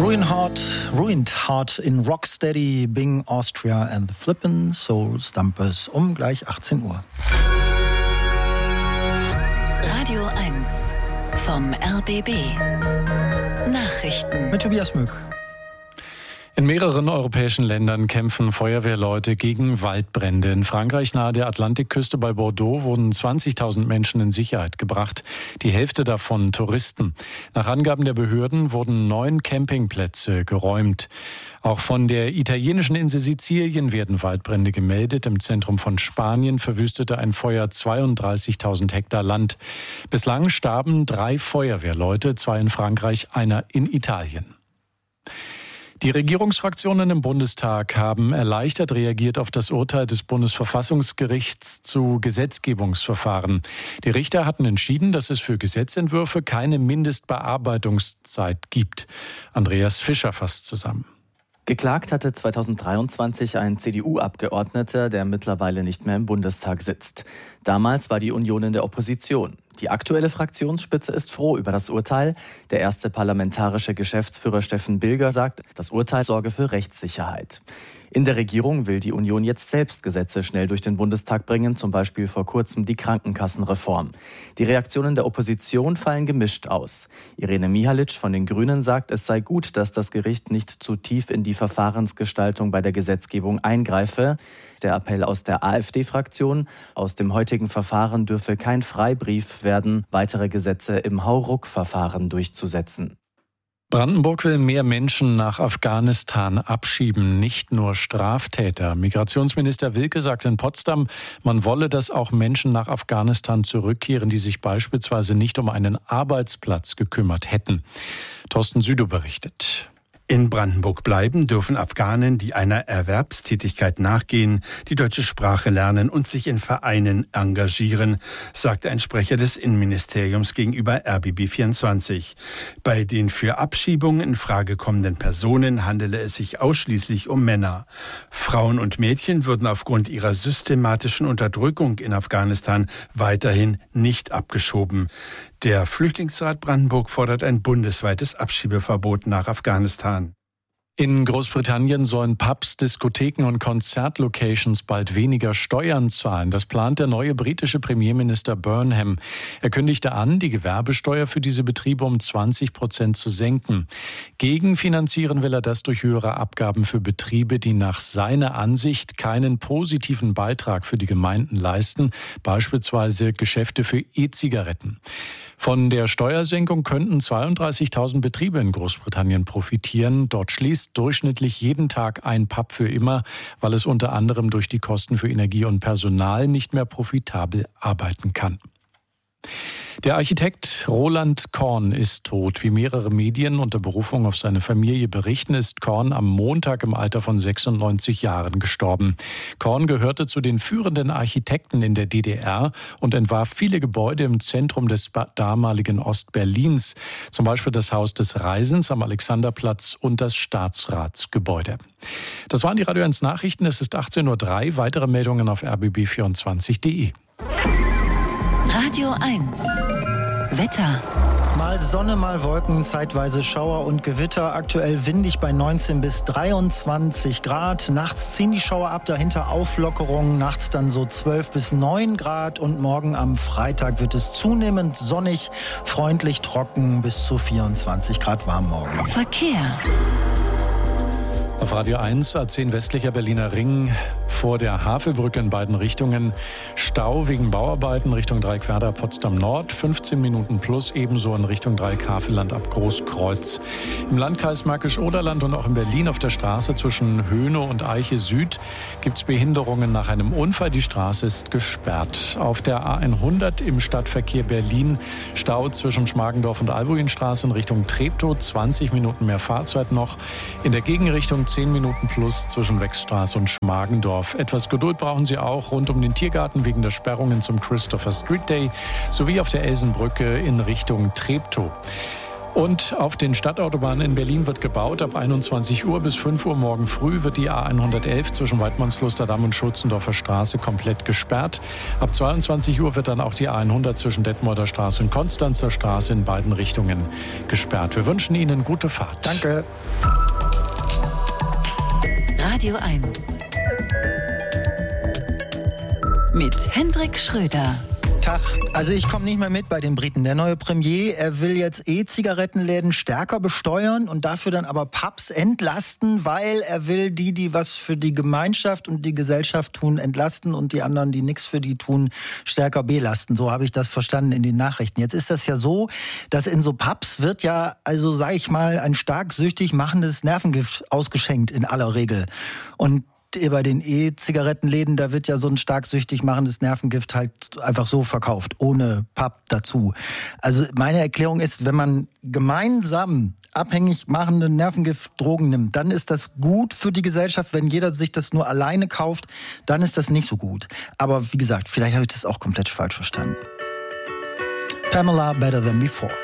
Ruined Heart in Rocksteady, Bing Austria and the Flippin' Soul Stumpers um gleich 18 Uhr. Radio 1 vom RBB. Nachrichten Mit Tobias Mück. In mehreren europäischen Ländern kämpfen Feuerwehrleute gegen Waldbrände. In Frankreich nahe der Atlantikküste bei Bordeaux wurden 20.000 Menschen in Sicherheit gebracht, die Hälfte davon Touristen. Nach Angaben der Behörden wurden 9 Campingplätze geräumt. Auch von der italienischen Insel Sizilien werden Waldbrände gemeldet. Im Zentrum von Spanien verwüstete ein Feuer 32.000 Hektar Land. Bislang starben 3 Feuerwehrleute, 2 in Frankreich, einer in Italien. Die Regierungsfraktionen im Bundestag haben erleichtert reagiert auf das Urteil des Bundesverfassungsgerichts zu Gesetzgebungsverfahren. Die Richter hatten entschieden, dass es für Gesetzentwürfe keine Mindestbearbeitungszeit gibt. Andreas Fischer fasst zusammen. Geklagt hatte 2023 ein CDU-Abgeordneter, der mittlerweile nicht mehr im Bundestag sitzt. Damals war die Union in der Opposition. Die aktuelle Fraktionsspitze ist froh über das Urteil. Der erste parlamentarische Geschäftsführer Steffen Bilger sagt, das Urteil sorge für Rechtssicherheit. In der Regierung will die Union jetzt selbst Gesetze schnell durch den Bundestag bringen, zum Beispiel vor kurzem die Krankenkassenreform. Die Reaktionen der Opposition fallen gemischt aus. Irene Mihalic von den Grünen sagt, es sei gut, dass das Gericht nicht zu tief in die Verfahrensgestaltung bei der Gesetzgebung eingreife. Der Appell aus der AfD-Fraktion: Aus dem heutigen Verfahren dürfe kein Freibrief werden, weitere Gesetze im Hauruck-Verfahren durchzusetzen. Brandenburg will mehr Menschen nach Afghanistan abschieben, nicht nur Straftäter. Migrationsminister Wilke sagt in Potsdam, man wolle, dass auch Menschen nach Afghanistan zurückkehren, die sich beispielsweise nicht um einen Arbeitsplatz gekümmert hätten. Thorsten Südow berichtet. In Brandenburg bleiben dürfen Afghanen, die einer Erwerbstätigkeit nachgehen, die deutsche Sprache lernen und sich in Vereinen engagieren, sagte ein Sprecher des Innenministeriums gegenüber RBB24. Bei den für Abschiebung in Frage kommenden Personen handele es sich ausschließlich um Männer. Frauen und Mädchen würden aufgrund ihrer systematischen Unterdrückung in Afghanistan weiterhin nicht abgeschoben. Der Flüchtlingsrat Brandenburg fordert ein bundesweites Abschiebeverbot nach Afghanistan. In Großbritannien sollen Pubs, Diskotheken und Konzertlocations bald weniger Steuern zahlen. Das plant der neue britische Premierminister Burnham. Er kündigte an, die Gewerbesteuer für diese Betriebe um 20% zu senken. Gegenfinanzieren will er das durch höhere Abgaben für Betriebe, die nach seiner Ansicht keinen positiven Beitrag für die Gemeinden leisten, beispielsweise Geschäfte für E-Zigaretten. Von der Steuersenkung könnten 32.000 Betriebe in Großbritannien profitieren. Dort schließt durchschnittlich jeden Tag ein Pub für immer, weil es unter anderem durch die Kosten für Energie und Personal nicht mehr profitabel arbeiten kann. Der Architekt Roland Korn ist tot. Wie mehrere Medien unter Berufung auf seine Familie berichten, ist Korn am Montag im Alter von 96 Jahren gestorben. Korn gehörte zu den führenden Architekten in der DDR und entwarf viele Gebäude im Zentrum des damaligen Ostberlins, zum Beispiel das Haus des Reisens am Alexanderplatz und das Staatsratsgebäude. Das waren die Radio 1 Nachrichten. Es ist 18.03 Uhr. Weitere Meldungen auf rbb24.de. Radio 1 Wetter. Mal Sonne, mal Wolken, zeitweise Schauer und Gewitter. Aktuell windig bei 19 bis 23 Grad. Nachts ziehen die Schauer ab, dahinter Auflockerungen. Nachts dann so 12 bis 9 Grad. Und morgen am Freitag wird es zunehmend sonnig, freundlich trocken, bis zu 24 Grad warm morgen. Verkehr. Auf Radio 1, A10 westlicher Berliner Ring vor der Havelbrücke in beiden Richtungen. Stau wegen Bauarbeiten Richtung Dreieckwerder Potsdam Nord, 15 Minuten plus, ebenso in Richtung Dreieck Havelland ab Großkreuz. Im Landkreis Märkisch-Oderland und auch in Berlin auf der Straße zwischen Höhne und Eiche Süd gibt es Behinderungen nach einem Unfall. Die Straße ist gesperrt. Auf der A100 im Stadtverkehr Berlin Stau zwischen Schmargendorf und Albuinstraße in Richtung Treptow, 20 Minuten mehr Fahrzeit noch. In der Gegenrichtung 10 Minuten plus zwischen Wechsstraße und Schmargendorf. Etwas Geduld brauchen Sie auch rund um den Tiergarten wegen der Sperrungen zum Christopher Street Day sowie auf der Elsenbrücke in Richtung Treptow. Und auf den Stadtautobahnen in Berlin wird gebaut. Ab 21 Uhr bis 5 Uhr morgen früh wird die A111 zwischen Weidmannslusterdamm und Schützendorfer Straße komplett gesperrt. Ab 22 Uhr wird dann auch die A100 zwischen Detmolder Straße und Konstanzer Straße in beiden Richtungen gesperrt. Wir wünschen Ihnen gute Fahrt. Danke. Radio 1 mit Hendrik Schröder. Tag. Also ich komme nicht mehr mit bei den Briten. Der neue Premier, er will jetzt E-Zigarettenläden stärker besteuern und dafür dann aber Pubs entlasten, weil er will die was für die Gemeinschaft und die Gesellschaft tun, entlasten und die anderen, die nichts für die tun, stärker belasten. So habe ich das verstanden in den Nachrichten. Jetzt ist das ja so, dass in so Pubs wird ja, also sage ich mal, ein stark süchtig machendes Nervengift ausgeschenkt in aller Regel. Und bei den E-Zigarettenläden, da wird ja so ein stark süchtig machendes Nervengift halt einfach so verkauft, ohne Pub dazu. Also meine Erklärung ist, wenn man gemeinsam abhängig machende Nervengiftdrogen nimmt, dann ist das gut für die Gesellschaft. Wenn jeder sich das nur alleine kauft, dann ist das nicht so gut. Aber wie gesagt, vielleicht habe ich das auch komplett falsch verstanden. Pamela, Better Than Before.